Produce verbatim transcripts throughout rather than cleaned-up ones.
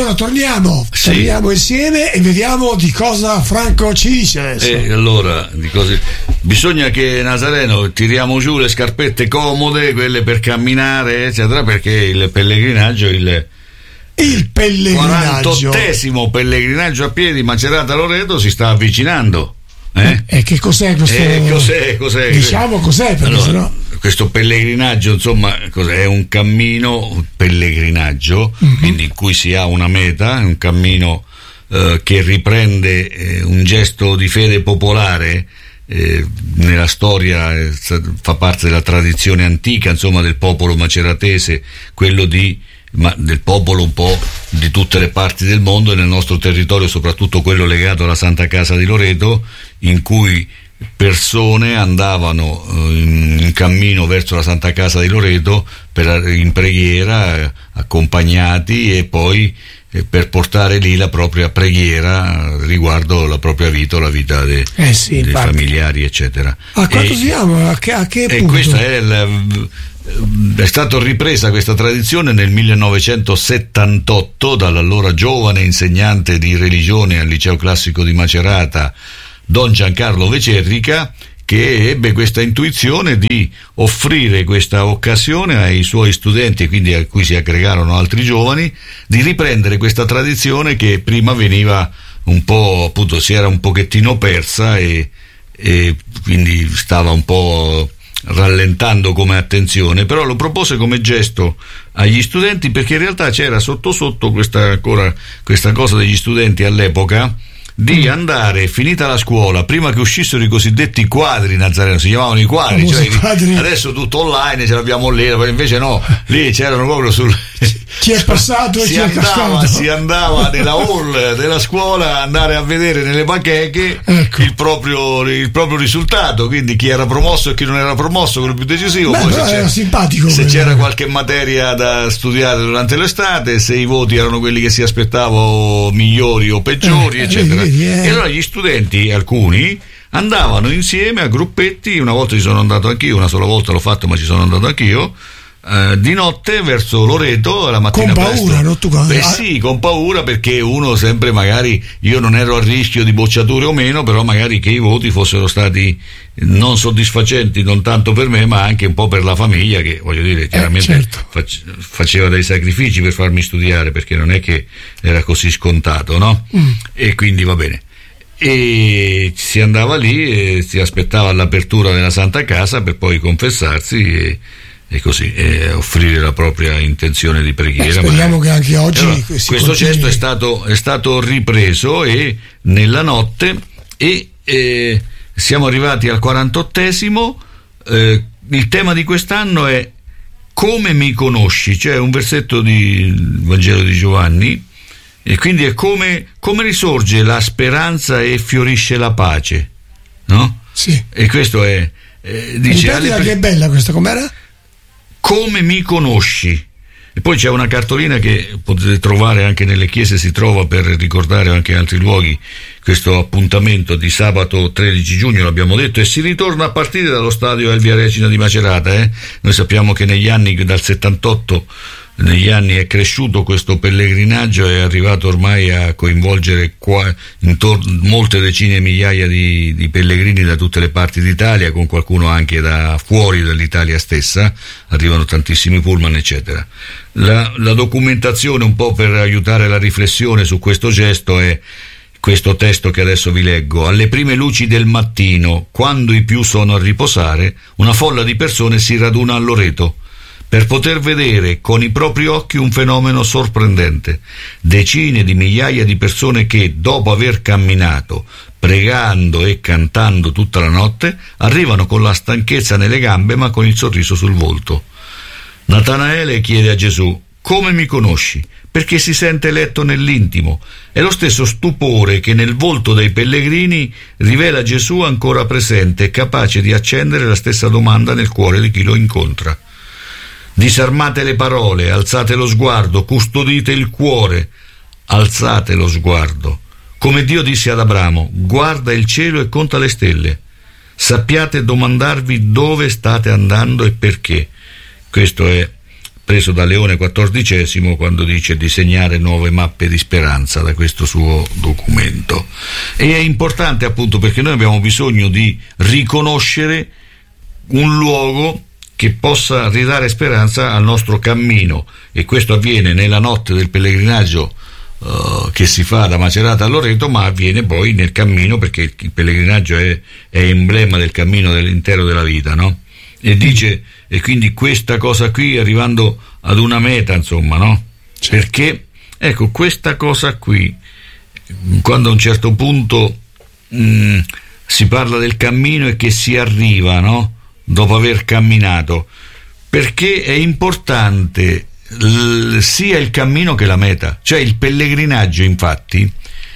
allora torniamo, sì. torniamo insieme e vediamo di cosa Franco ci dice adesso. E allora, di cose... bisogna che, Nazareno, tiriamo giù le scarpette comode, quelle per camminare, eccetera, perché il pellegrinaggio, il il pellegrinaggio quarantottesimo pellegrinaggio a piedi Macerata-Loreto si sta avvicinando. Eh? E che cos'è questo? Eh, cos'è, cos'è? Diciamo cos'è, perché allora, sennò... questo pellegrinaggio, insomma, cos'è? È un cammino, un pellegrinaggio, mm-hmm. quindi in cui si ha una meta, un cammino eh, che riprende eh, un gesto di fede popolare. Eh, nella storia eh, fa parte della tradizione antica, insomma, del popolo maceratese, quello di ma del popolo un po' di tutte le parti del mondo e nel nostro territorio, soprattutto quello legato alla Santa Casa di Loreto, in cui persone andavano in, in cammino verso la Santa Casa di Loreto per, in preghiera, eh, accompagnati, e poi eh, per portare lì la propria preghiera riguardo la propria vita o la vita de, eh sì, dei familiari, eccetera. A quanto e, siamo? A che, a che e punto? Questa è il È stata ripresa questa tradizione nel millenovecentosettantotto dall'allora giovane insegnante di religione al liceo classico di Macerata, Don Giancarlo Vecerrica, che ebbe questa intuizione di offrire questa occasione ai suoi studenti, e quindi a cui si aggregarono altri giovani, di riprendere questa tradizione che prima veniva un po', appunto, si era un pochettino persa e, e quindi stava un po' rallentando come attenzione, però lo propose come gesto agli studenti, perché in realtà c'era sotto sotto questa, ancora questa cosa degli studenti all'epoca di andare, finita la scuola, prima che uscissero i cosiddetti quadri, Nazareno, si chiamavano i quadri, cioè quadri. Adesso tutto online, ce l'abbiamo lì, invece no, lì c'erano proprio sul chi è passato e si chi è andava, cascato. si andava nella hall della scuola a andare a vedere nelle bacheche, ecco, il proprio il proprio risultato, quindi chi era promosso e chi non era promosso, quello più decisivo. Beh, poi se, era c'era, simpatico, se c'era qualche materia da studiare durante l'estate, se i voti erano quelli che si aspettavo migliori o peggiori, eh, eccetera. Vedi, eh. E allora gli studenti, alcuni, andavano insieme a gruppetti. Una volta ci sono andato anch'io, una sola volta l'ho fatto, ma ci sono andato anch'io, eh, di notte verso Loreto la mattina con paura, presto. no? Tu... Beh sì, con paura, perché uno sempre, magari, io non ero a rischio di bocciature o meno, però magari che i voti fossero stati non soddisfacenti, non tanto per me ma anche un po' per la famiglia, che, voglio dire, chiaramente eh, certo. face, faceva dei sacrifici per farmi studiare, perché non è che era così scontato, no? Mm. E quindi va bene. E si andava lì e si aspettava l'apertura della Santa Casa per poi confessarsi e, e così e offrire la propria intenzione di preghiera. Eh, speriamo ma... che anche oggi allora, questo continui. gesto è stato, è stato ripreso e nella notte e eh, siamo arrivati al quarantottesimo. Eh, il tema di quest'anno è come mi conosci, cioè un versetto di Vangelo di Giovanni. E quindi è come, come risorge la speranza e fiorisce la pace, no? Sì. E questo è, eh, dice, ripetila, pre- che è bella questa, com'era? Come mi conosci. E poi c'è una cartolina che potete trovare anche nelle chiese, si trova per ricordare anche in altri luoghi questo appuntamento di sabato tredici giugno, l'abbiamo detto, e si ritorna a partire dallo stadio Elvia Regina di Macerata. Eh? Noi sappiamo che negli anni, dal settantotto, negli anni è cresciuto questo pellegrinaggio, è arrivato ormai a coinvolgere qua, intorno, molte decine migliaia di, di pellegrini da tutte le parti d'Italia, con qualcuno anche da fuori dall'Italia stessa, arrivano tantissimi pullman, eccetera. La, la documentazione, un po' per aiutare la riflessione su questo gesto, è questo testo che adesso vi leggo. Alle prime luci del mattino, quando i più sono a riposare, una folla di persone si raduna a Loreto per poter vedere con i propri occhi un fenomeno sorprendente. Decine di migliaia di persone che, dopo aver camminato, pregando e cantando tutta la notte, arrivano con la stanchezza nelle gambe ma con il sorriso sul volto. Natanaele chiede a Gesù: come mi conosci? Perché si sente letto nell'intimo. È lo stesso stupore che nel volto dei pellegrini rivela Gesù ancora presente e capace di accendere la stessa domanda nel cuore di chi lo incontra. Disarmate le parole, alzate lo sguardo, custodite il cuore, alzate lo sguardo. Come Dio disse ad Abramo: guarda il cielo e conta le stelle. Sappiate domandarvi dove state andando e perché. Questo è preso da Leone quattordicesimo quando dice disegnare nuove mappe di speranza, da questo suo documento. E è importante appunto perché noi abbiamo bisogno di riconoscere un luogo che possa ridare speranza al nostro cammino, e questo avviene nella notte del pellegrinaggio uh, che si fa da Macerata a Loreto, ma avviene poi nel cammino, perché il pellegrinaggio è, è emblema del cammino dell'intero della vita, no? E dice, e quindi questa cosa qui arrivando ad una meta, insomma, no? Perché ecco, questa cosa qui, quando a un certo punto mh, si parla del cammino e che si arriva, no? Dopo aver camminato, perché è importante l- sia il cammino che la meta. Cioè il pellegrinaggio, infatti,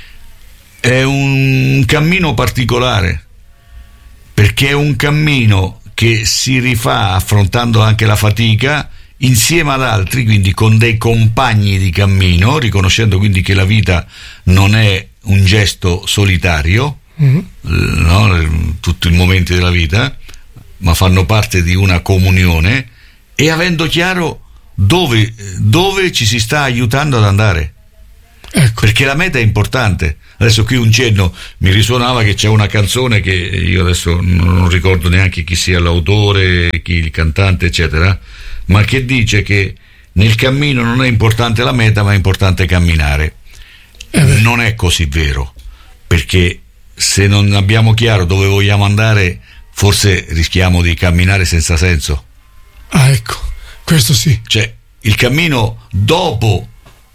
è un cammino particolare, perché è un cammino che si rifà affrontando anche la fatica insieme ad altri, quindi con dei compagni di cammino, riconoscendo quindi che la vita non è un gesto solitario, mm-hmm. no? Tutti i momenti della vita, ma fanno parte di una comunione, e avendo chiaro dove, dove ci si sta aiutando ad andare. Ecco. Perché la meta è importante. Adesso qui un cenno mi risuonava che c'è una canzone che io adesso non ricordo neanche chi sia l'autore, chi il cantante, eccetera, ma che dice che nel cammino non è importante la meta, ma è importante camminare. Eh non è così vero, perché se non abbiamo chiaro dove vogliamo andare, forse rischiamo di camminare senza senso. Ah, ecco, questo sì. Cioè, il cammino dopo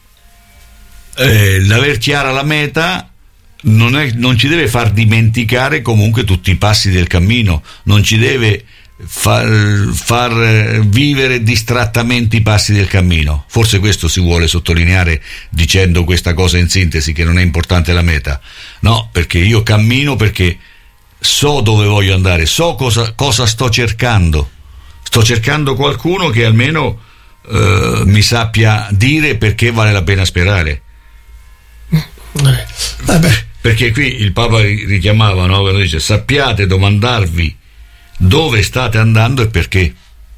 eh, l'aver chiara la meta non, è, non ci deve far dimenticare comunque tutti i passi del cammino, non ci deve far, far vivere distrattamente i passi del cammino. Forse questo si vuole sottolineare dicendo questa cosa in sintesi, che non è importante la meta. No, perché io cammino perché so dove voglio andare, so cosa, cosa sto cercando. Sto cercando qualcuno che almeno eh, mi sappia dire perché vale la pena sperare. Vabbè. Perché qui il Papa richiamava, no? Quando dice sappiate domandarvi dove state andando e perché.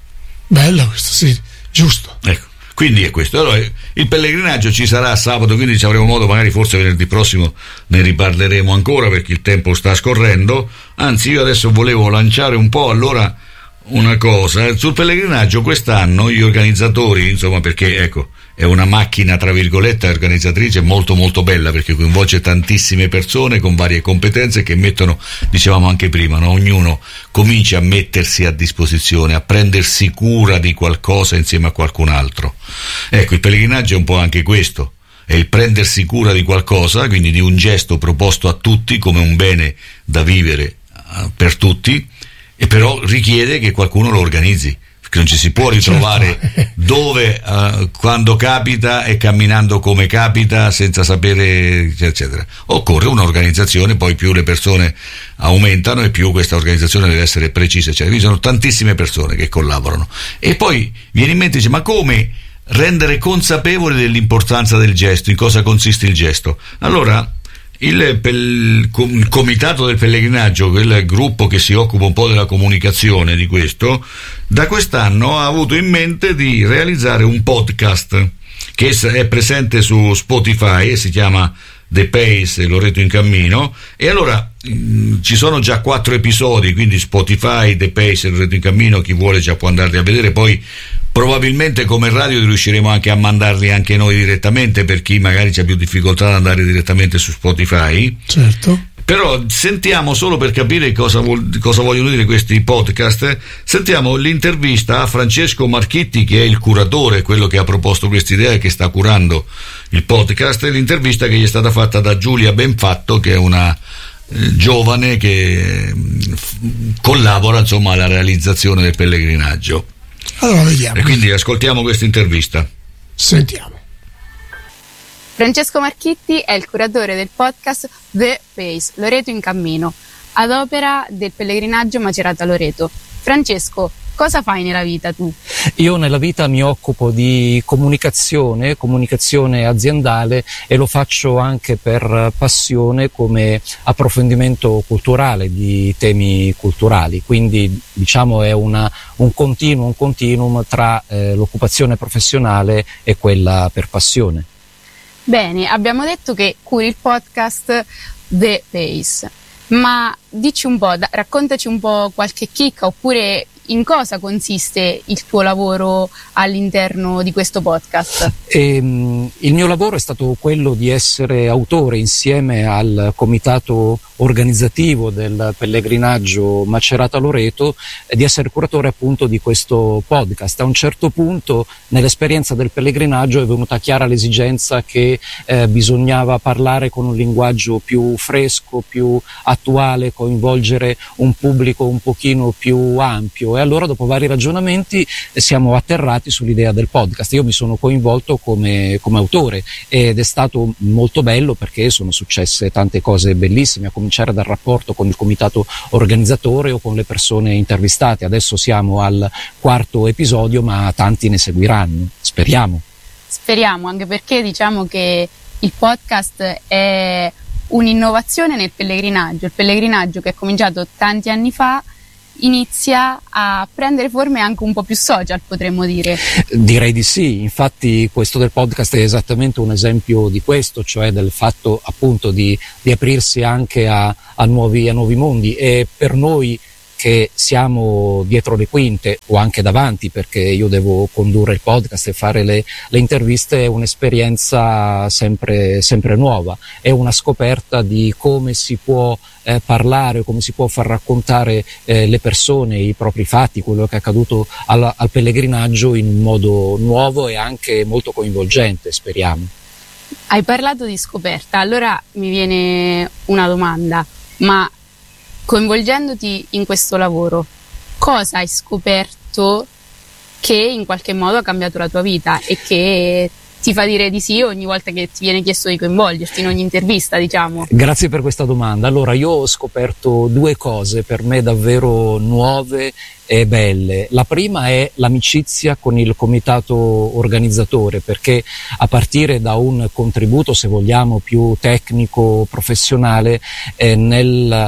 Bello questo, sì, giusto. Ecco, quindi è questo. Allora, il pellegrinaggio ci sarà sabato, quindi ci avremo modo, magari forse venerdì prossimo ne riparleremo ancora, perché il tempo sta scorrendo. Anzi, io adesso volevo lanciare un po' allora una cosa sul pellegrinaggio quest'anno. Gli organizzatori, insomma, perché ecco, è una macchina tra virgolette organizzatrice molto molto bella, perché coinvolge tantissime persone con varie competenze che mettono, dicevamo anche prima, no? Ognuno comincia a mettersi a disposizione, a prendersi cura di qualcosa insieme a qualcun altro. Ecco, il pellegrinaggio è un po' anche questo, è il prendersi cura di qualcosa, quindi di un gesto proposto a tutti come un bene da vivere uh, per tutti, e però richiede che qualcuno lo organizzi, perché non ci si può ritrovare certo. dove, uh, quando capita e camminando come capita senza sapere eccetera. Occorre un'organizzazione, poi più le persone aumentano e più questa organizzazione deve essere precisa, eccetera. Quindi sono tantissime persone che collaborano, e poi viene in mente, dice, ma come rendere consapevoli dell'importanza del gesto, in cosa consiste il gesto? Allora Il, pel, il comitato del pellegrinaggio, quel gruppo che si occupa un po' della comunicazione di questo, da quest'anno ha avuto in mente di realizzare un podcast che è presente su Spotify e si chiama The Pace Loreto in Cammino, e allora mh, ci sono già quattro episodi, quindi Spotify, The Pace Loreto in Cammino, chi vuole già può andarli a vedere. Poi probabilmente come radio riusciremo anche a mandarli anche noi direttamente, per chi magari c'ha più difficoltà ad andare direttamente su Spotify. Certo. Però sentiamo, solo per capire cosa, vuol, cosa vogliono dire questi podcast, sentiamo l'intervista a Francesco Marchitti, che è il curatore, quello che ha proposto questa idea e che sta curando il podcast, e l'intervista che gli è stata fatta da Giulia Benfatto, che è una eh, giovane che f- collabora insomma alla realizzazione del pellegrinaggio. Allora vediamo. E quindi ascoltiamo questa intervista. Sentiamo. Francesco Marchitti è il curatore del podcast The Pace Loreto in Cammino, ad opera del pellegrinaggio Macerata Loreto. Francesco, Cosa fai nella vita tu? Io nella vita mi occupo di comunicazione, comunicazione aziendale, e lo faccio anche per passione come approfondimento culturale di temi culturali, quindi diciamo è una, un continuum, un continuum tra eh, l'occupazione professionale e quella per passione. Bene, abbiamo detto che curi il podcast The Pace, ma dici un po', da, raccontaci un po' qualche chicca, oppure in cosa consiste il tuo lavoro all'interno di questo podcast? E, um, il mio lavoro è stato quello di essere autore insieme al comitato organizzativo del pellegrinaggio Macerata-Loreto, di essere curatore appunto di questo podcast. A un certo punto nell'esperienza del pellegrinaggio è venuta chiara l'esigenza che eh, bisognava parlare con un linguaggio più fresco, più attuale, coinvolgere un pubblico un pochino più ampio, e allora dopo vari ragionamenti siamo atterrati sull'idea del podcast. Io mi sono coinvolto come, come autore ed è stato molto bello perché sono successe tante cose bellissime, a cominciare dal rapporto con il comitato organizzatore o con le persone intervistate. Adesso siamo al quarto episodio, ma tanti ne seguiranno, speriamo. Speriamo, anche perché diciamo che il podcast è un'innovazione nel pellegrinaggio. Il pellegrinaggio, che è cominciato tanti anni fa, inizia a prendere forme anche un po' più social, potremmo dire. Direi di sì, infatti questo del podcast è esattamente un esempio di questo, cioè del fatto appunto di, di aprirsi anche a, a, nuovi, a nuovi mondi, e per noi che siamo dietro le quinte o anche davanti, perché io devo condurre il podcast e fare le, le interviste, è un'esperienza sempre, sempre nuova, è una scoperta di come si può eh, parlare, come si può far raccontare eh, le persone, i propri fatti, quello che è accaduto al, al pellegrinaggio in un modo nuovo e anche molto coinvolgente, speriamo. Hai parlato di scoperta, allora mi viene una domanda, ma coinvolgendoti in questo lavoro, cosa hai scoperto che in qualche modo ha cambiato la tua vita e che ti fa dire di sì ogni volta che ti viene chiesto di coinvolgerti in ogni intervista, diciamo? Grazie per questa domanda. Allora, io ho scoperto due cose per me davvero nuove e belle. La prima è l'amicizia con il comitato organizzatore, perché a partire da un contributo, se vogliamo, più tecnico, professionale, eh, nel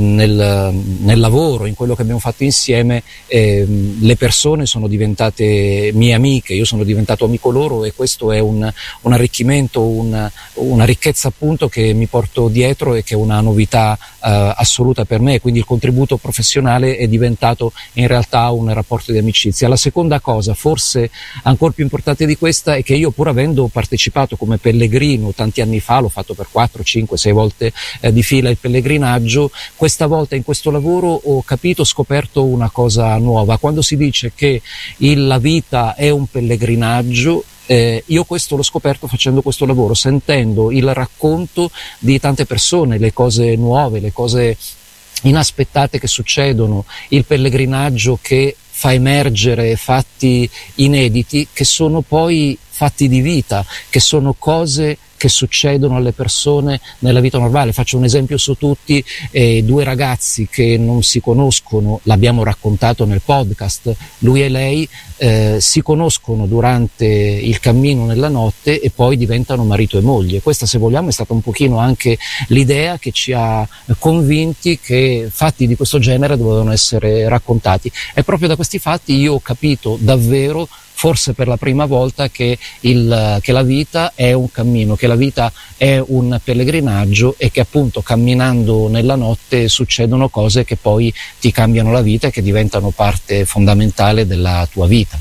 Nel, nel lavoro, in quello che abbiamo fatto insieme, eh, le persone sono diventate mie amiche, io sono diventato amico loro, e questo è un, un arricchimento, un, una ricchezza appunto che mi porto dietro e che è una novità eh, assoluta per me. Quindi il contributo professionale è diventato in realtà un rapporto di amicizia. La seconda cosa, forse ancora più importante di questa, è che io, pur avendo partecipato come pellegrino tanti anni fa, l'ho fatto per quattro, cinque, sei volte eh, di fila il pellegrinaggio, questa volta in questo lavoro ho capito, ho scoperto una cosa nuova. Quando si dice che il, la vita è un pellegrinaggio, eh, io questo l'ho scoperto facendo questo lavoro, sentendo il racconto di tante persone, le cose nuove, le cose inaspettate che succedono, il pellegrinaggio che fa emergere fatti inediti che sono poi fatti di vita, che sono cose che succedono alle persone nella vita normale. Faccio un esempio su tutti, eh, due ragazzi che non si conoscono, l'abbiamo raccontato nel podcast, lui e lei eh, si conoscono durante il cammino nella notte e poi diventano marito e moglie. Questa, se vogliamo, è stata un pochino anche l'idea che ci ha convinti che fatti di questo genere dovevano essere raccontati, e proprio da questi fatti io ho capito davvero, forse per la prima volta, che, il, che la vita è un cammino, che la vita è un pellegrinaggio, e che appunto camminando nella notte succedono cose che poi ti cambiano la vita e che diventano parte fondamentale della tua vita.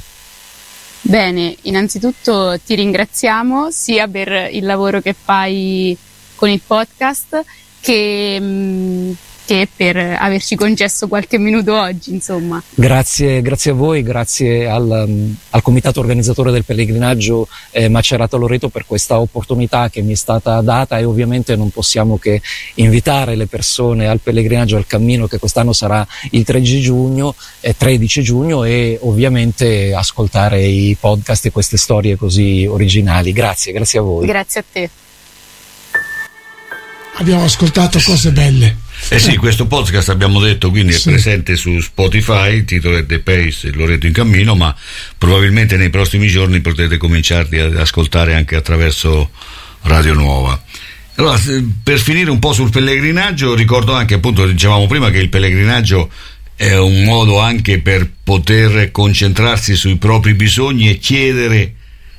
Bene, innanzitutto ti ringraziamo sia per il lavoro che fai con il podcast che... Mh, che per averci concesso qualche minuto oggi, insomma. Grazie, grazie a voi, grazie al, al comitato organizzatore del pellegrinaggio eh, Macerata-Loreto per questa opportunità che mi è stata data, e ovviamente non possiamo che invitare le persone al pellegrinaggio, al cammino, che quest'anno sarà il tredici giugno, eh, tredici giugno, e ovviamente ascoltare i podcast e queste storie così originali. Grazie, grazie a voi. Grazie a te. abbiamo ascoltato cose belle. Eh sì, questo podcast abbiamo detto quindi è Sì. presente su Spotify, il titolo è The Pace, il Loreto in cammino, ma probabilmente nei prossimi giorni potete cominciarli ad ascoltare anche attraverso Radio Nuova. Allora, per finire un po' sul pellegrinaggio, ricordo anche, appunto, dicevamo prima che il pellegrinaggio è un modo anche per poter concentrarsi sui propri bisogni e chiedere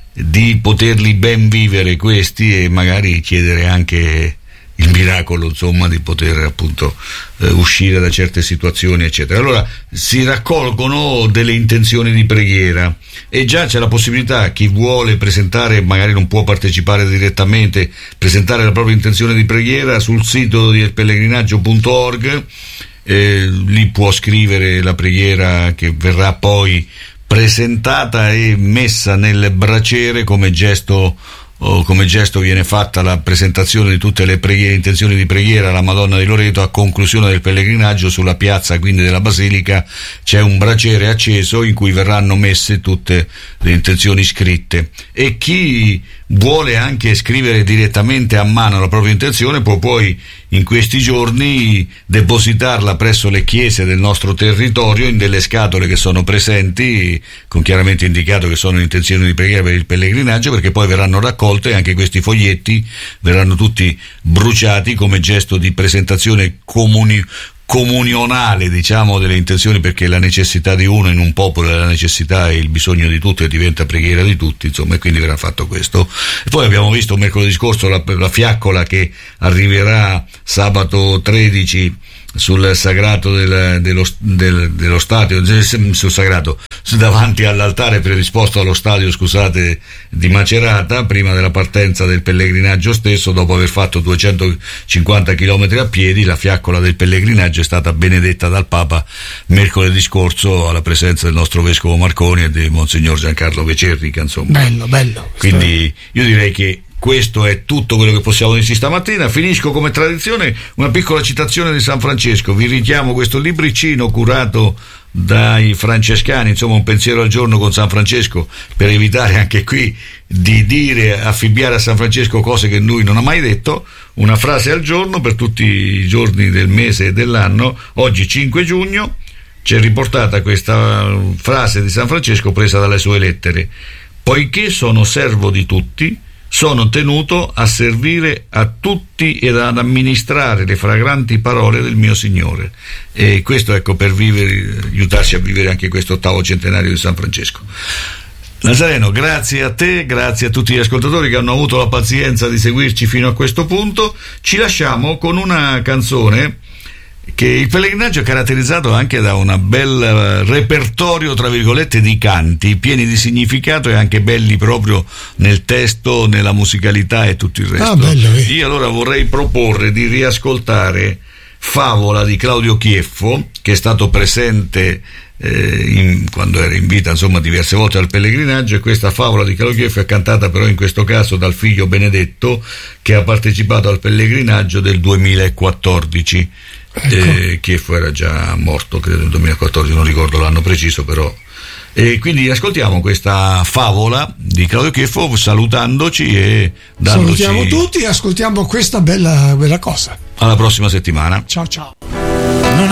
di poterli ben vivere questi, e magari chiedere anche il miracolo, insomma, di poter appunto eh, uscire da certe situazioni, eccetera. Allora si raccolgono delle intenzioni di preghiera e già c'è la possibilità, chi vuole presentare, magari non può partecipare direttamente, presentare la propria intenzione di preghiera sul sito di pellegrinaggio punto org. Eh, lì può scrivere la preghiera che verrà poi presentata e messa nel braciere come gesto. O come gesto viene fatta la presentazione di tutte le preghiere, intenzioni di preghiera alla Madonna di Loreto. A conclusione del pellegrinaggio, sulla piazza quindi della Basilica, c'è un braciere acceso in cui verranno messe tutte le intenzioni scritte, e chi vuole anche scrivere direttamente a mano la propria intenzione può poi in questi giorni depositarla presso le chiese del nostro territorio in delle scatole che sono presenti, con chiaramente indicato che sono intenzioni di preghiera per il pellegrinaggio, perché poi verranno raccolte e anche questi foglietti verranno tutti bruciati come gesto di presentazione comuni comunionale, diciamo, delle intenzioni, perché la necessità di uno in un popolo è la necessità e il bisogno di tutti, e diventa preghiera di tutti, insomma, e quindi verrà fatto questo. E poi abbiamo visto mercoledì scorso la, la fiaccola che arriverà sabato tredici sul sagrato del, dello, del, dello stadio, sul sagrato, davanti all'altare predisposto allo stadio, scusate, di Macerata, prima della partenza del pellegrinaggio stesso. Dopo aver fatto duecentocinquanta chilometri a piedi, la fiaccola del pellegrinaggio è stata benedetta dal Papa mercoledì scorso alla presenza del nostro vescovo Marconi e di Monsignor Giancarlo Becerrica, insomma. Bello, bello. Quindi io direi che questo è tutto quello che possiamo dirci stamattina. Finisco come tradizione una piccola citazione di San Francesco. Vi richiamo questo libricino curato dai francescani, insomma, un pensiero al giorno con San Francesco, per evitare anche qui di dire, affibbiare a San Francesco cose che lui non ha mai detto. Una frase al giorno per tutti i giorni del mese e dell'anno. Oggi cinque giugno c'è riportata questa frase di San Francesco presa dalle sue lettere: poiché sono servo di tutti, sono tenuto a servire a tutti ed ad amministrare le fragranti parole del mio Signore. E questo, ecco, per vivere, aiutarci a vivere anche questo ottavo centenario di San Francesco. Nazareno, grazie a te, grazie a tutti gli ascoltatori che hanno avuto la pazienza di seguirci fino a questo punto. Ci lasciamo con una canzone che il pellegrinaggio è caratterizzato anche da un bel repertorio, tra virgolette, di canti pieni di significato e anche belli proprio nel testo, nella musicalità e tutto il resto. Ah, bello, eh. Io allora vorrei proporre di riascoltare Favola di Claudio Chieffo, che è stato presente eh, in, quando era in vita, insomma, diverse volte al pellegrinaggio, e questa Favola di Claudio Chieffo è cantata però in questo caso dal figlio Benedetto, che ha partecipato al pellegrinaggio del duemilaquattordici. Ecco. Eh, Chieffo era già morto, credo nel duemilaquattordici, non ricordo l'anno preciso, però. E quindi ascoltiamo questa Favola di Claudio Chieffo, salutandoci e dandoci... Salutiamo tutti e ascoltiamo questa bella, bella cosa. Alla prossima settimana. Ciao ciao.